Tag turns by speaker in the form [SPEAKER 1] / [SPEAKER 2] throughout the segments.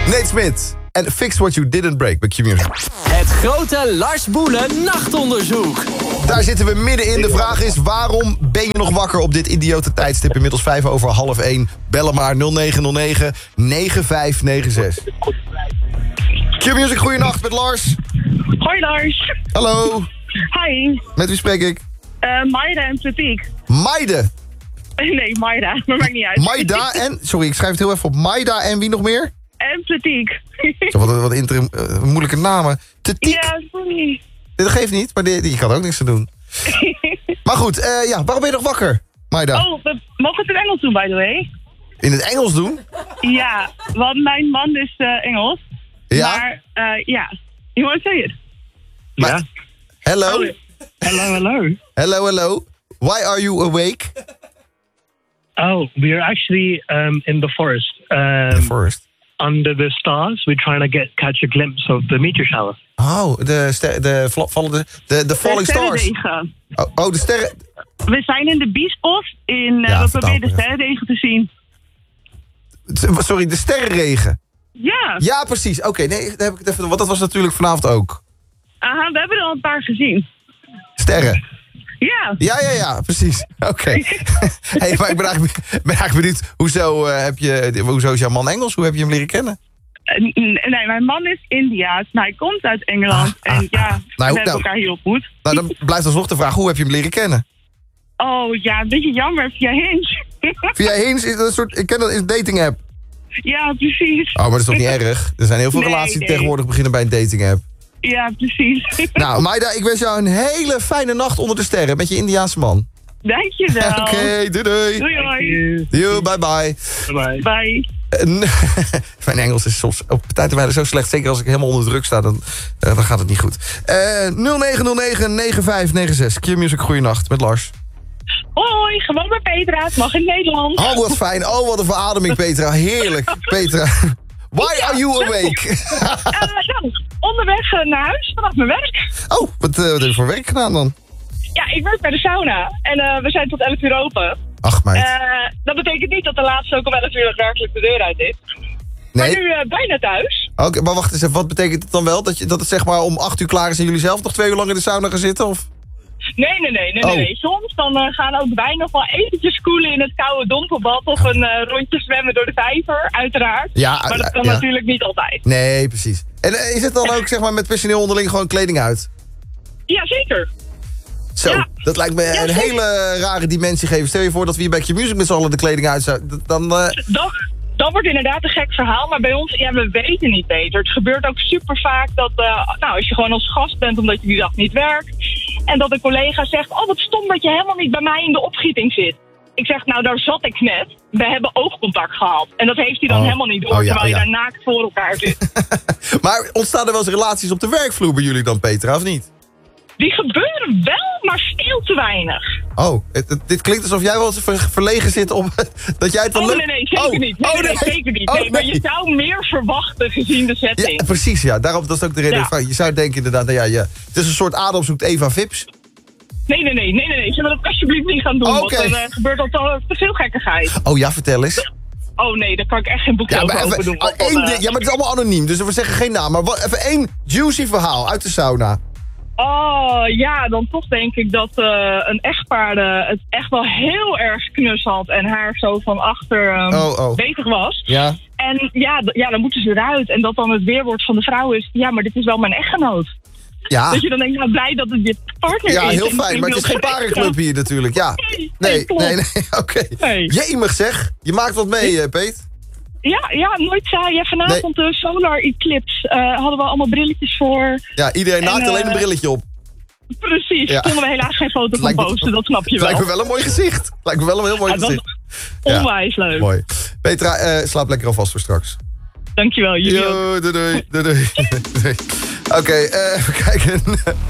[SPEAKER 1] Nate Smith en Fix What You Didn't Break bij Q-Music.
[SPEAKER 2] Het grote Lars Boelen nachtonderzoek.
[SPEAKER 1] Daar zitten we middenin. De vraag is, waarom ben je nog wakker op dit idiote tijdstip? Inmiddels 1:05. Bellen maar 0909 9596. Q-Music, goeienacht met Lars.
[SPEAKER 3] Hoi Lars.
[SPEAKER 1] Hallo.
[SPEAKER 3] Hi.
[SPEAKER 1] Met wie spreek ik?
[SPEAKER 3] Maida en Pratik.
[SPEAKER 1] Maide.
[SPEAKER 3] Nee, Maida. Maar maakt niet uit.
[SPEAKER 1] Maida en... Sorry, ik schrijf het heel even op. Maida en wie nog meer?
[SPEAKER 3] En Pratik.
[SPEAKER 1] Zo, wat moeilijke namen. Tetiek?
[SPEAKER 3] Ja, sorry.
[SPEAKER 1] Dat geeft niet, maar die kan ook niks te doen. Maar goed, waarom ben je nog wakker, Maida?
[SPEAKER 3] Oh, we mogen het in Engels doen, by the way.
[SPEAKER 1] In het Engels doen?
[SPEAKER 3] Ja, want mijn man is Engels.
[SPEAKER 1] Ja?
[SPEAKER 3] Maar, you want to say it?
[SPEAKER 1] Maar, hello?
[SPEAKER 4] Hello.
[SPEAKER 1] Hello. Why are you awake?
[SPEAKER 4] Oh, we are actually in the forest.
[SPEAKER 1] The forest.
[SPEAKER 4] Under the stars. We're trying to catch a glimpse of the meteor shower.
[SPEAKER 1] Oh, de falling stars. Oh, de sterren.
[SPEAKER 3] We zijn in de Biesbos. We proberen de sterrenregen te zien.
[SPEAKER 1] Sorry, de sterrenregen.
[SPEAKER 3] Ja.
[SPEAKER 1] Ja, precies. Oké, nee, daar heb ik het even... Want dat was natuurlijk vanavond ook.
[SPEAKER 3] Aha, we hebben er al een paar gezien.
[SPEAKER 1] Sterren.
[SPEAKER 3] Ja.
[SPEAKER 1] Ja, precies. Oké. Hey, maar ik ben eigenlijk benieuwd, hoezo is jouw man Engels? Hoe heb je hem leren kennen?
[SPEAKER 3] Nee, mijn man is Indiaas, maar hij komt uit Engeland. We hebben elkaar hier ontmoet.
[SPEAKER 1] Nou, dan blijft alsnog de vraag, hoe heb je hem leren kennen?
[SPEAKER 3] Oh ja, een beetje jammer, via Hinge.
[SPEAKER 1] Via Hinge is dat een soort, ik ken dat, is een dating app.
[SPEAKER 3] Ja, precies.
[SPEAKER 1] Oh, maar dat is toch niet erg? Er zijn heel veel relaties die tegenwoordig beginnen bij een dating app.
[SPEAKER 3] Ja, precies.
[SPEAKER 1] Nou, Maida, ik wens jou een hele fijne nacht onder de sterren met je Indiaanse man.
[SPEAKER 3] Dankjewel.
[SPEAKER 1] Oké, doei. Doei, bye.
[SPEAKER 3] Bye.
[SPEAKER 1] Mijn Engels is soms op tijd en wijle zo slecht. Zeker als ik helemaal onder druk sta, dan gaat het niet goed. 0909-9596. Q-Music, goeienacht met Lars.
[SPEAKER 3] Hoi, gewoon met Petra. Het mag in Nederland.
[SPEAKER 1] Oh, wat fijn. Oh, wat een verademing, Petra. Heerlijk, Petra. Why are you awake?
[SPEAKER 3] Onderweg naar huis vanaf mijn werk.
[SPEAKER 1] Oh, wat heb je voor werk gedaan dan?
[SPEAKER 3] Ja, ik werk bij de sauna. En we zijn tot 11 uur open.
[SPEAKER 1] Ach, meid.
[SPEAKER 3] Dat betekent niet dat de laatste ook om 11 uur werkelijk de deur uit is.
[SPEAKER 1] Nee?
[SPEAKER 3] Maar nu bijna thuis.
[SPEAKER 1] Oké, maar wacht eens even. Wat betekent het dan wel? Dat het zeg maar om 8 uur klaar is en jullie zelf nog 2 uur lang in de sauna gaan zitten? Of?
[SPEAKER 3] Nee. Soms dan gaan ook wij nog wel eventjes koelen in het koude dompelbad. Of een rondje zwemmen door de vijver, uiteraard. Ja, maar dat kan natuurlijk niet altijd.
[SPEAKER 1] Nee, precies. En is het dan ook zeg maar met personeel onderling gewoon kleding uit?
[SPEAKER 3] Ja, zeker.
[SPEAKER 1] Zo, dat lijkt me een hele rare dimensie geven. Stel je voor dat we hier bij Q-Music met z'n allen de kleding uit zouden.
[SPEAKER 3] Dat wordt inderdaad een gek verhaal, maar bij ons, we weten niet beter. Het gebeurt ook super vaak dat, als je gewoon als gast bent omdat je die dag niet werkt. En dat een collega zegt, oh wat stom dat je helemaal niet bij mij in de opgieting zit. Ik zeg, nou daar zat ik net. We hebben oogcontact gehad. En dat heeft hij dan helemaal niet door, terwijl je daar naakt voor elkaar zit.
[SPEAKER 1] Maar ontstaan er wel eens relaties op de werkvloer bij jullie dan, Petra, of niet?
[SPEAKER 3] Die gebeuren wel, maar veel te weinig.
[SPEAKER 1] Oh, dit klinkt alsof jij wel eens verlegen zit om dat jij het wel leuk...
[SPEAKER 3] Nee, zeker niet. Zeker niet. Nee, maar je zou meer verwachten gezien de setting.
[SPEAKER 1] Ja, precies, ja. Daarom, dat is ook de reden. Ja. Je zou denken inderdaad, het is een soort Adam zoekt Eva Vips.
[SPEAKER 3] Nee. Zullen we dat alsjeblieft niet gaan doen? Want er gebeurt al te veel gekkigheid.
[SPEAKER 1] Oh ja, vertel eens.
[SPEAKER 3] Oh nee, daar kan ik echt geen boekje over doen.
[SPEAKER 1] Ja, maar het is allemaal anoniem, dus we zeggen geen naam. Maar even 1 juicy verhaal uit de sauna.
[SPEAKER 3] Oh, ja, dan toch denk ik dat een echtpaar het echt wel heel erg knus had en haar zo van achter bezig was. Ja. En dan moeten ze eruit. En dat dan het weerwoord van de vrouw is, ja, maar dit is wel mijn echtgenoot. Ja. Dus je dan denkt, nou blij dat het je partner is.
[SPEAKER 1] Ja, heel fijn, maar het is geen parenclub hier natuurlijk, ja. Nee, oké. Nee. Jemig zeg, je maakt wat mee, Peet.
[SPEAKER 3] Ja, nooit saai. Vanavond de Solar Eclipse hadden we allemaal brilletjes voor.
[SPEAKER 1] Ja, iedereen naakt alleen een brilletje op.
[SPEAKER 3] Precies, konden we helaas geen foto van posten, dat snap je wel.
[SPEAKER 1] Lijkt me wel een mooi gezicht. Lijkt me wel een heel mooi gezicht.
[SPEAKER 3] Onwijs leuk.
[SPEAKER 1] Mooi. Petra, slaap lekker alvast voor straks.
[SPEAKER 3] Dankjewel, jullie ook.
[SPEAKER 1] Doei. Oké, even kijken.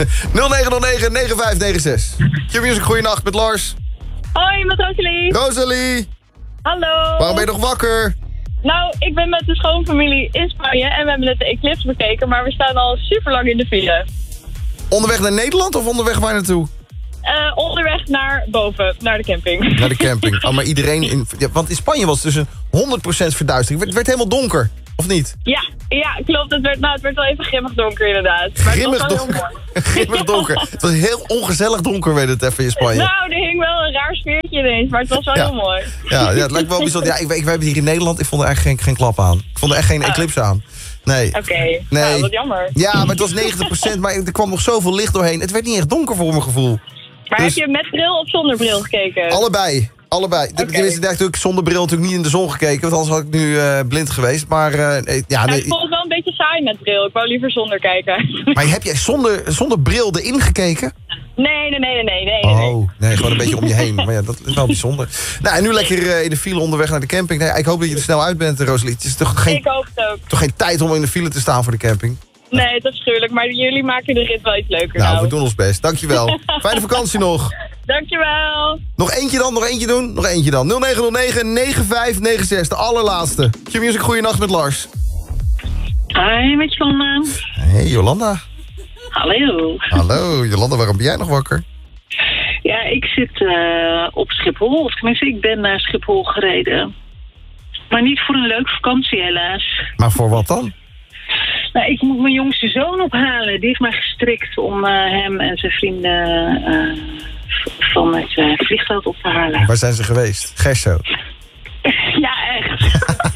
[SPEAKER 1] 0909-9596. Q-Music, goeienacht met Lars.
[SPEAKER 3] Hoi, met Rosalie.
[SPEAKER 1] Rosalie.
[SPEAKER 3] Hallo.
[SPEAKER 1] Waarom ben je nog wakker?
[SPEAKER 3] Nou, ik ben met de schoonfamilie in Spanje en we hebben net de eclipse bekeken, maar we staan al super lang in de file.
[SPEAKER 1] Onderweg naar Nederland of onderweg waar naartoe?
[SPEAKER 3] Onderweg naar boven, naar de camping.
[SPEAKER 1] Naar de camping. Oh, maar iedereen... want in Spanje was het dus een 100% verduistering. Het werd helemaal donker. Of niet?
[SPEAKER 3] Ja, klopt. Het werd wel even grimmig donker inderdaad. Maar
[SPEAKER 1] Grimmig
[SPEAKER 3] het was wel heel
[SPEAKER 1] donker.
[SPEAKER 3] mooi.
[SPEAKER 1] Grimmig donker. Het was heel ongezellig donker, werd het even in Spanje.
[SPEAKER 3] Nou, er hing wel een raar sfeertje ineens, maar het was wel
[SPEAKER 1] Ja.
[SPEAKER 3] heel mooi.
[SPEAKER 1] Ja, het lijkt wel bijzonder. Ja, ik weet hier in Nederland, ik vond er eigenlijk geen klap aan. Ik vond er echt geen eclipse aan. Nee.
[SPEAKER 3] Oké,
[SPEAKER 1] Nee.
[SPEAKER 3] nou, wat jammer.
[SPEAKER 1] Ja, maar het was 90%, maar er kwam nog zoveel licht doorheen. Het werd niet echt donker voor mijn gevoel.
[SPEAKER 3] Maar
[SPEAKER 1] Dus-
[SPEAKER 3] heb je met bril of zonder bril gekeken?
[SPEAKER 1] Allebei. Tenminste, ik heb natuurlijk zonder bril natuurlijk niet in de zon gekeken. Want anders had ik nu blind geweest. Maar nee, ja,
[SPEAKER 3] Ik
[SPEAKER 1] nee.
[SPEAKER 3] vond het wel een beetje saai met bril. Ik wou liever zonder kijken.
[SPEAKER 1] Maar heb jij zonder bril erin gekeken?
[SPEAKER 3] Nee.
[SPEAKER 1] Oh, nee, gewoon een beetje om je heen. Maar ja, dat is wel bijzonder. Nou, en nu lekker in de file onderweg naar de camping. Nee, ik hoop dat je er snel uit bent, Rosalie. Het is
[SPEAKER 3] Ik hoop het ook.
[SPEAKER 1] toch geen tijd om in de file te staan voor de camping?
[SPEAKER 3] Nee, het is afschuwelijk. Maar jullie maken de rit wel iets leuker
[SPEAKER 1] Nou, we doen ons best. Dankjewel. Fijne vakantie nog.
[SPEAKER 3] Dankjewel.
[SPEAKER 1] Nog eentje dan, nog eentje doen? Nog eentje dan. 0909-9596, de allerlaatste. Q-Music, goeienacht met Lars.
[SPEAKER 5] Hi, met Jolanda.
[SPEAKER 1] Hey, Jolanda.
[SPEAKER 5] Hallo.
[SPEAKER 1] Hallo, Jolanda, waarom ben jij nog wakker?
[SPEAKER 5] Ja, ik zit op Schiphol. Of tenminste, ik ben naar Schiphol gereden. Maar niet voor een leuke vakantie, helaas.
[SPEAKER 1] Maar voor wat dan?
[SPEAKER 5] Nou, ik moet mijn jongste zoon ophalen. Die heeft mij gestrikt om hem en zijn vrienden van het vliegveld op te halen.
[SPEAKER 1] Waar zijn ze geweest? Gerso.
[SPEAKER 5] Ja, echt.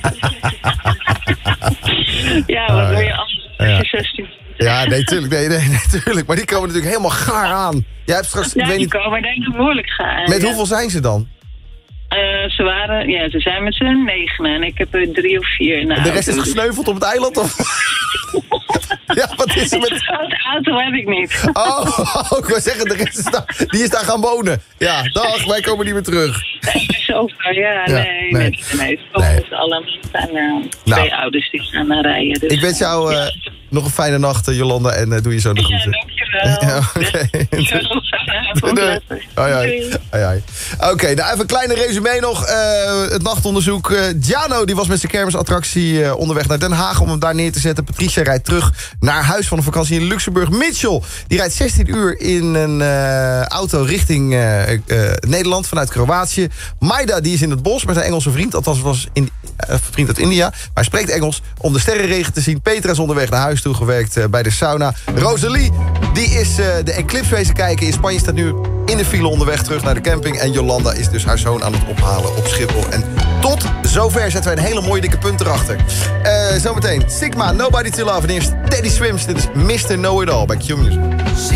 [SPEAKER 5] Ja, wat wil je anders? Als je 16
[SPEAKER 1] Ja, nee, tuurlijk. Nee, tuurlijk. Maar die komen natuurlijk helemaal gaar aan. Jij hebt straks, ik
[SPEAKER 5] Ja,
[SPEAKER 1] weet
[SPEAKER 5] die
[SPEAKER 1] niet,
[SPEAKER 5] komen denk ik behoorlijk gaan.
[SPEAKER 1] met
[SPEAKER 5] ja.
[SPEAKER 1] hoeveel zijn ze dan?
[SPEAKER 5] Ze zijn met z'n 9 en ik heb er 3 of 4 in de
[SPEAKER 1] En de rest is
[SPEAKER 5] auto.
[SPEAKER 1] gesneuveld op het eiland? Of? Ja, wat is er met...
[SPEAKER 5] De auto heb ik niet.
[SPEAKER 1] Oh, ik wou zeggen, de rest is die is daar gaan wonen. Ja, dag, wij komen niet meer terug.
[SPEAKER 5] Zover, ja,
[SPEAKER 1] Ja,
[SPEAKER 5] nee.
[SPEAKER 1] nee.
[SPEAKER 5] Nee.
[SPEAKER 1] Nee.
[SPEAKER 5] Met allen staan twee ouders die gaan rijden. Dus,
[SPEAKER 1] Ik wens jou nog een fijne nacht, Jolanda, en doe je zo de
[SPEAKER 5] ja,
[SPEAKER 1] groeten.
[SPEAKER 5] dankjewel.
[SPEAKER 1] Ja, oké. Doei. Hoi, hoi. Hoi, hoi. Oké, nou even een kleine resume nog. Het nachtonderzoek. Giano die was met zijn kermisattractie onderweg naar Den Haag om hem daar neer te zetten. Patricia rijdt terug naar huis van een vakantie in Luxemburg. Mitchell die rijdt 16 uur in een auto richting Nederland vanuit Kroatië. Maida die is in het bos met zijn Engelse vriend. Althans was vriend uit India. Maar hij spreekt Engels om de sterrenregen te zien. Petra is onderweg naar huis toe gewerkt bij de sauna. Rosalie die is de eclipse wezen kijken in Spanje. Staat nu in de file onderweg terug naar de camping. En Jolanda is dus haar zoon aan het ophalen op Schiphol. En tot zover zetten wij een hele mooie dikke punt erachter. Zometeen Sigma, Nobody to Love. En eerst Teddy Swims. Dit is Mr. Know It All bij Q Music.